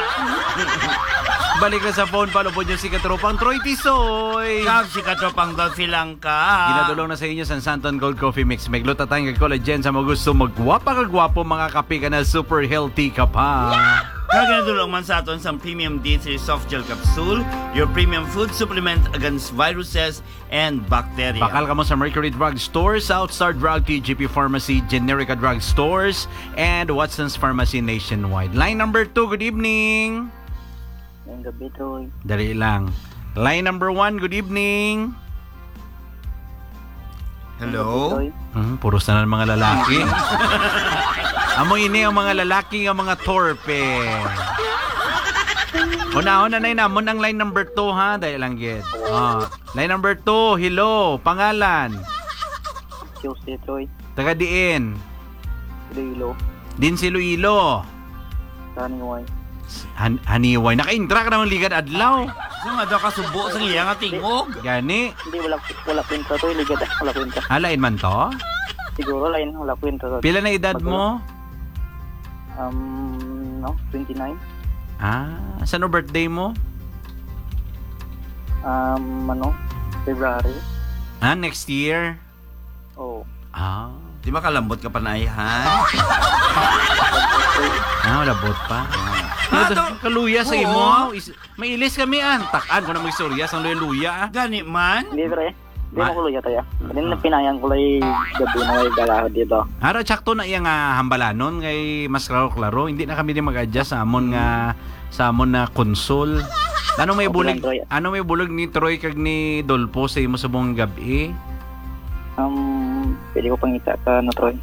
Balik ka sa phone, palupod yung si Katropang Troy Tisoy. Kag si Katropang Dolphy lang ka. Ginadulong na sa inyo sa Santon Gold Coffee Mix. May gluta tayong collagen sa mga gusto magwapa kagwapo, mga kape ka na super healthy ka pa. Kag ginadulong man sa aton sa Premium D3 Soft Gel Capsule, your premium food supplement against viruses and bacteria. Bakal ka mo sa Mercury Drug Stores, Southstar Drug, TGP Pharmacy, Generica Drug Stores, and Watson's Pharmacy nationwide. Line number 2, good evening. Ngayong gabi, Troy. Dali lang. Line number 1, good evening. Hello? Troy. Puros na ng mga lalaki. Amo ini ang mga lalaki ang mga torpe. Una-una na inamon ang line number 2 ha. Dahil lang gid. Line number 2, hello. Pangalan. Jose, Troy. Taga diin. Iloilo. Din si Iloilo. Taniway. Haniway. Naka-intra ka naman ligad adlaw. So nga daw kasubo sa iya nga tingog. Gani. Hindi, wala kwenta, Troy. Ligad, wala kwenta. Halain man to. Siguro, line, wala kwenta, Troy. Pila na edad mo? 29. Saan ang birthday mo? February. Next year? Oh. Di ba kalambot ka pa na ihan? Labot pa. Kaluya sa imo. May ilis kami takaan ko na mag-istorya sa luya. Gani man? Hindi, Troy. Hindi mo kulo yata ya. Hindi na pinayang ko lang gabi na may galahod dito. Haro, tsakto na iyang hambalanon kay mas klaro. Hindi na kami din mag-adjust sa amon na console. Ano may bulag ni Troy kag ni Dolpo sa imo sa buong gabi? Pwede ko pang isa ka na Troy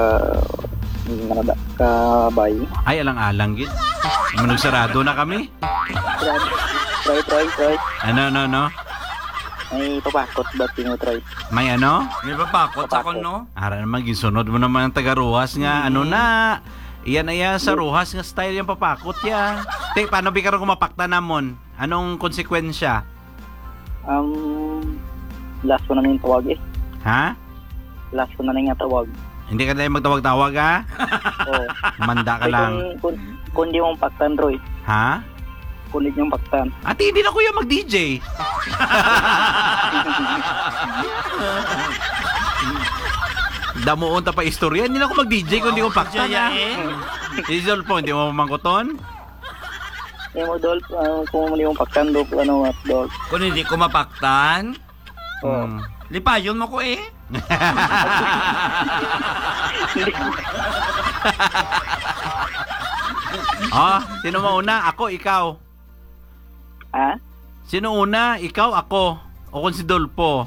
ka bay. Ay alang-alang gid. Manugsarado na kami. Troy. Ano? May papakot ba mo, Troy? May ano? May papakot sa kono? Ara naman, gisunod mo naman ang taga-Ruhas nga. Ano na? Iyan sa Ruhas nga style yung papakot ya. Paano ba ka rin kumapakta namon? Anong konsekwensya? Last ko na yung tawag eh. Ha? Last ko na yung tawag. Hindi ka na magtawag-tawag ha? Oo. Manda ka lang. Kung di mong paktan, Troy. Ha? Kung di mong paktan. Ate, hindi na kuya mag-DJ. Damuon ta pa istorya. Hindi na ako mag-DJ kung hindi ko pakta na. Isol po, hindi mo mamangkoton? Hindi mo, Dolp. Kung hindi mong paktan, Dolp. Dolp. Kung hindi ko mapaktan, lipayon mo ko eh. Sino mauna? Ako, ikaw. Ha? Sino una? Ikaw, ako. O kung si Dolpo?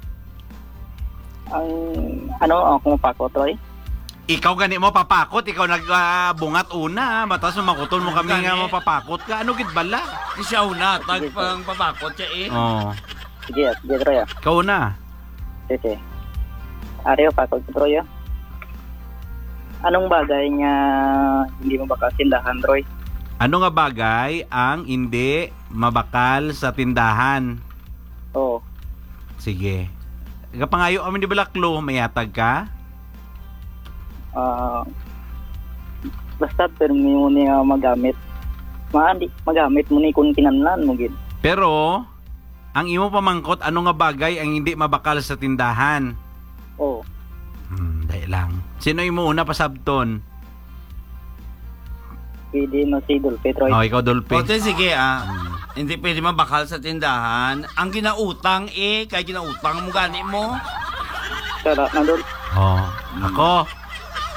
Kung mapakot, Troy? Ikaw gani mo papakot. Ikaw nagbungat una. Matas makuton mo kami nga mapapakot ka. Ano gid bala? Di siya una. Tag pang papakot siya eh. Sige, Troy. Ikaw na. Sige. Ari, pakot ko, Troy. Anong bagay nga hindi mo baka tindahan, Troy? Ano nga bagay ang hindi mabakal sa tindahan? Oo. Sige. Kapangayo amin di balaklo, mayatag ka? Basta pero mo niya magamit. Magamit mo ni kung kinanlan mo gid. Pero ang imo pamangkot, ano nga bagay ang hindi mabakal sa tindahan? Oo. Dahil lang. Sino imo una pa sabton? Pwede no si Dolpe, Troy. Ikaw Dolpe. O, sige hindi pwede mabakal sa tindahan. Ang ginautang kaya ginautang mo gani mo. Tara na, Dolpe. Ako.